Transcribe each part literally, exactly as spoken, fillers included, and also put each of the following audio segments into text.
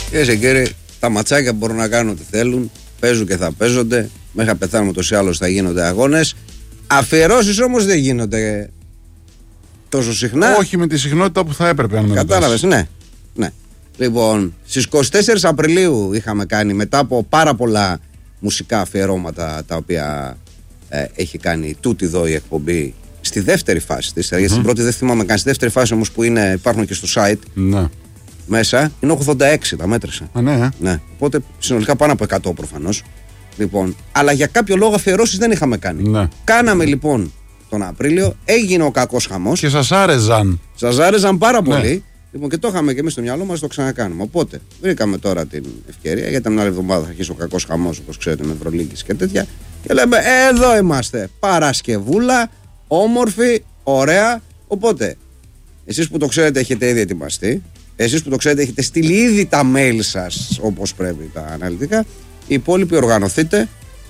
Κυρίες και κύριοι, τα ματσάκια μπορούν να κάνουν ό,τι θέλουν. Παίζουν και θα παίζονται. Μέχρι να πεθάνουμε ούτως ή άλλως θα γίνονται αγώνες. Αφιερώσεις όμως δεν γίνονται τόσο συχνά. Όχι με τη συχνότητα που θα έπρεπε, αν με κατάλαβες, ναι. ναι. Λοιπόν, στις εικοστή τέταρτη Απριλίου είχαμε κάνει, μετά από πάρα πολλά μουσικά αφιερώματα τα οποία ε, έχει κάνει τούτη εδώ η εκπομπή, στη δεύτερη φάση της. Mm-hmm. Γιατί στην πρώτη δεν θυμάμαι καν. Στη δεύτερη φάση όμως που είναι, υπάρχουν και στο site. Ναι. Μέσα είναι ογδόντα έξι, τα μέτρησα. Α, ναι, ε. ναι. Οπότε συνολικά πάνω από εκατό προφανώς. Λοιπόν, αλλά για κάποιο λόγο αφιερώσεις δεν είχαμε κάνει. Ναι. Κάναμε λοιπόν τον Απρίλιο, έγινε ο κακός χαμός. Και σας άρεζαν. Σας άρεζαν πάρα ναι. πολύ. Λοιπόν, και το είχαμε και εμείς στο μυαλό μας, το ξανακάνουμε. Οπότε βρήκαμε τώρα την ευκαιρία, γιατί την άλλη εβδομάδα θα αρχίσει ο κακός χαμός, όπως ξέρετε, με Ευρωλίγκης και τέτοια. Και λέμε, εδώ είμαστε. Παρασκευούλα, όμορφη, ωραία. Οπότε, εσείς που το ξέρετε έχετε ήδη ετοιμαστεί. Εσείς που το ξέρετε έχετε στείλει ήδη τα mail σας όπως πρέπει, τα αναλυτικά. Οι υπόλοιποι οργανωθείτε.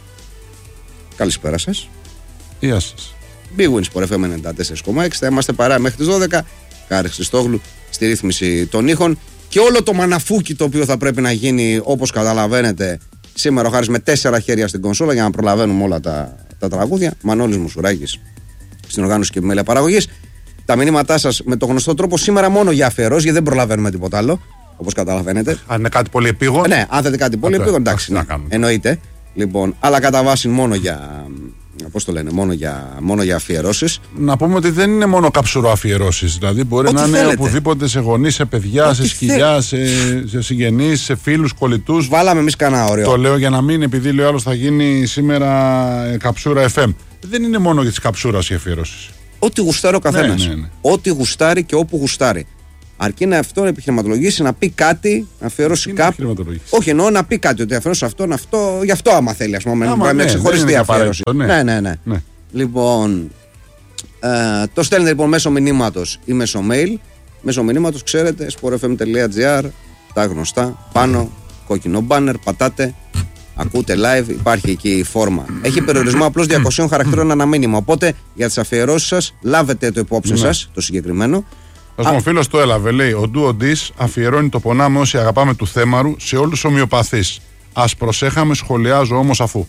Καλησπέρα σας. Γεια σας. Big Win Sport εφ εμ ενενήντα τέσσερα κόμμα έξι. Θα είμαστε παρά μέχρι τις δώδεκα. Χάρη Χριστόγλου στη ρύθμιση των ήχων. Και όλο το μαναφούκι το οποίο θα πρέπει να γίνει, όπως καταλαβαίνετε, σήμερα ο Χάρης με τέσσερα χέρια στην κονσόλα για να προλαβαίνουμε όλα τα, τα τραγούδια. Μανώλης Μουσουράκης στην οργάνωση και επιμέλεια παραγωγής. Τα μηνύματά σας με το γνωστό τρόπο σήμερα μόνο για αφιερώσεις, γιατί δεν προλαβαίνουμε τίποτα άλλο, όπως καταλαβαίνετε. Αν είναι κάτι πολύ επίγον. Ναι, αν θέλετε κάτι πολύ επίγον, εντάξει. Ναι, εννοείται. Λοιπόν, αλλά κατά βάση μόνο για. Πώς το λένε, μόνο για, μόνο για αφιερώσεις. Να πούμε ότι δεν είναι μόνο καψουρό αφιερώσεις. Δηλαδή μπορεί ό,τι να είναι θέλετε. Οπουδήποτε, σε γονείς, σε παιδιά, ό,τι σε σκυλιά, σε, σε συγγενείς, σε φίλους, κολλητούς. Βάλαμε εμείς κανένα όριο. Το λέω για να μην, επειδή λέει άλλος θα γίνει σήμερα καψούρα εφ εμ. Δεν είναι μόνο για τις καψούρας οι αφιερώσεις. Ό,τι γουστάρει ο καθένας. Ναι, ναι, ναι. Ό,τι γουστάρει και όπου γουστάρει. Αρκεί να αυτό να επιχειρηματολογήσει, να πει κάτι, να αφιερώσει κάπου. Όχι, εννοώ να πει κάτι, ότι αφιερώσει αυτόν, αυτό, γι' αυτό άμα θέλει, ας πούμε, άμα, με ξεχωριστή αφιέρωση. Ναι. Ναι, ναι, ναι. ναι. Λοιπόν, ε, το στέλνετε λοιπόν μέσω μηνύματος ή μέσω mail. Μέσω μηνύματος, ξέρετε, sport f m dot g r, τα γνωστά, πάνω, κόκκινο banner, πατάτε, ακούτε live, υπάρχει εκεί η φόρμα. Έχει περιορισμό απλώς διακοσίων χαρακτήρων ένα μήνυμα. Οπότε για τις αφιερώσεις σας, λάβετε το υπόψη σας, το συγκεκριμένο. Α πούμε, ο φίλος το έλαβε, λέει: ο Ντουο Ντις αφιερώνει το πονάμε όσοι αγαπάμε του Θέμαρου σε όλους τους ομοιοπαθείς. Ας προσέχαμε, σχολιάζω όμως αφού.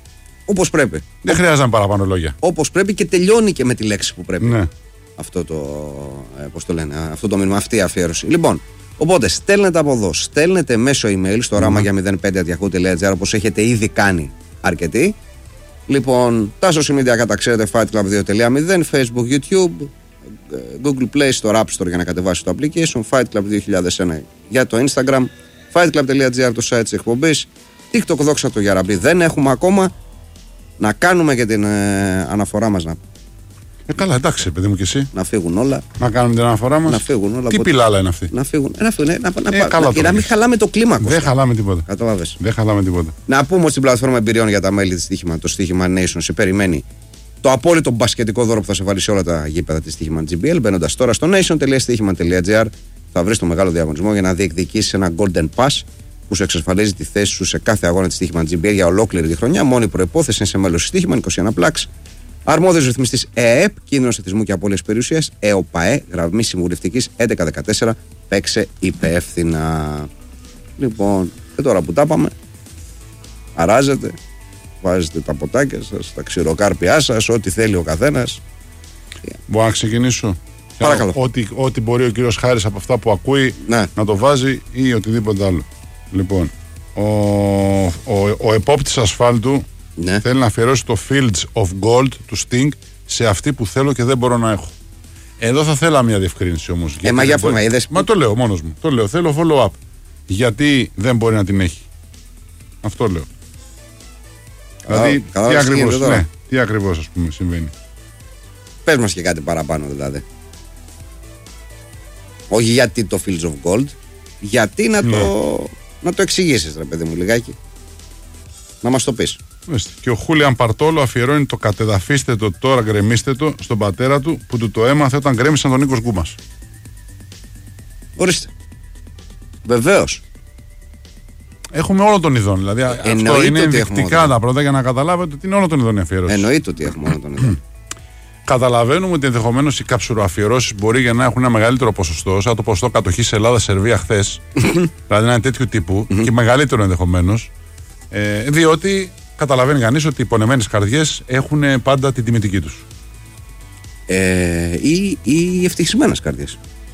Όπως πρέπει. Δεν χρειάζεται παραπάνω λόγια. Όπως πρέπει και τελειώνει και με τη λέξη που πρέπει. Ναι. Αυτό το, ε, πώς το λένε, αυτό το μήνυμα, αυτή η αφιέρωση. Λοιπόν, οπότε στέλνετε από εδώ, στέλνετε μέσω email στο mm. ράμα για μηδέν πέντε at yahoo dot gr, όπως έχετε ήδη κάνει αρκετοί. Λοιπόν, τα social media κατά ξέρετε, fightclub δύο τελεία μηδέν, Facebook, YouTube, Google Play Store, App Store για να κατεβάσει το application, fightclub δύο χιλιάδες ένα για το Instagram, fightclub.gr το site της εκπομπής, TikTok δόξα το Γιαραμπή δεν έχουμε ακόμα. Να κάνουμε και την ε, αναφορά μας να... Ε, καλά, εντάξει, παιδί μου και εσύ. Να φύγουν όλα. Να κάνουμε την αναφορά μας. Να φύγουν όλα. Τι από... πιλάλα είναι αυτή. Να φύγουν. Ε, να φύγουν. Ε, να, να, ε, να, να, να μην χαλάμε το κλίμα. Δεν χαλάμε τίποτα. Καταλάβες. Δεν χαλάμε τίποτα. Να πούμε ότι στην πλατφόρμα εμπειριών για τα μέλη της στοίχημα, το στοίχημα Nation, σε περιμένει το απόλυτο μπασκετικό δώρο που θα σε βάλει σε όλα τα γήπεδα της στοίχημα τζι μπι ελ. Μπαίνοντας τώρα στο nation dot stihima dot gr θα βρεις το μεγάλο διαγωνισμό για να διεκδικήσεις ένα Golden Pass που σου εξασφαλίζει τη θέση σου σε κάθε αγώνα της στοίχημα τζι μπι ελ για ολόκληρη τη χρονιά. Μόνη προϋπόθεση είναι σε μέλος στοίχημα είκοσι ένα Plus. Αρμόδιος ρυθμιστής ΕΕΠ, κίνδυνος εθισμού και απώλειας περιουσίας, ΕΟΠΑΕ, γραμμή συμβουλευτικής έντεκα δεκατέσσερα, παίξε υπεύθυνα. Λοιπόν, και τώρα που τα πάμε, αράζετε, βάζετε τα ποτάκια σας, τα ξηροκάρπια σας, ό,τι θέλει ο καθένας. Μπορώ να ξεκινήσω. Παρακαλώ. Ό,τι, ό,τι μπορεί ο κύριος Χάρης από αυτά που ακούει ναι. να το βάζει ή οτιδήποτε άλλο. Λοιπόν, ο, ο, ο επόπτης ασφάλτου ναι. θέλει να αφιερώσει το Fields of Gold του Sting σε αυτή που θέλω και δεν μπορώ να έχω. Εδώ θα θέλα μια διευκρίνηση όμως. Ε, μα, για μπορεί... μα, είδες... μα το λέω μόνος μου. Το λέω. Θέλω follow-up. Γιατί δεν μπορεί να την έχει. Αυτό λέω. Καλά, δηλαδή, καλά, τι, ακριβώς, ναι, τι ακριβώς ας πούμε συμβαίνει. Πες μας και κάτι παραπάνω δηλαδή. Όχι γιατί το Fields of Gold, γιατί να ναι. το, να το εξηγήσεις ρε παιδί μου λιγάκι. Να μας το πεις. Και ο Χούλιαν Παρτόλο αφιερώνει το κατεδαφίστε το τώρα γκρεμίστε το στον πατέρα του που του το έμαθε όταν γκρέμισαν τον Νίκος Γκούμας. Ορίστε. Βεβαίως. Έχουμε όλων των ειδών. Δηλαδή εννοείται αυτό είναι ενδεικτικά τα πρώτα για να καταλάβετε ότι είναι όλων των ειδών η αφιέρωση. Εννοείται ότι έχουμε όλων των ειδών. Καταλαβαίνουμε ότι ενδεχομένως οι καψουροαφιερώσεις μπορεί για να έχουν ένα μεγαλύτερο ποσοστό, σαν το ποσοστό κατοχής Ελλάδα-Σερβία χθες, δηλαδή ένα τέτοιο τύπου και μεγαλύτερο ενδεχομένως, ε, διότι καταλαβαίνει κανείς ότι οι πονεμένες καρδιές έχουν πάντα την τιμητική τους. Ε, ή, ή ευτυχισμένες καρδιές.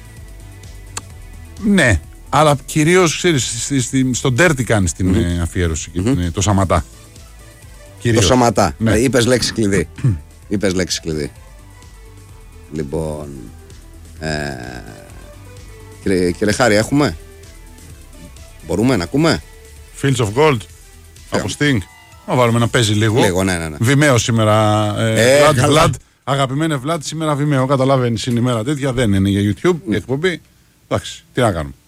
Ναι, αλλά κυρίως ξέρεις, στον Τέρτη κάνεις την mm-hmm. αφιέρωση και mm-hmm. το Σαματά. Κυρίως. Το Σαματά. Ναι. Είπες λέξη κλειδί. Είπες λέξη κλειδί. Λοιπόν. Ε, κύριε, κύριε Χάρη, έχουμε. Μπορούμε να ακούμε. Fields of Gold. Από Sting. Να βάλουμε να παίζει λίγο. Λίγο, ναι, ναι, ναι. Βιμαίο σήμερα. Ε, ε, Vlad, Vlad, αγαπημένε Vlad, σήμερα Βιμαίο. Καταλαβαίνεις, είναι η μέρα τέτοια. Δεν είναι για YouTube η εκπομπή. Εντάξει, τι να κάνουμε.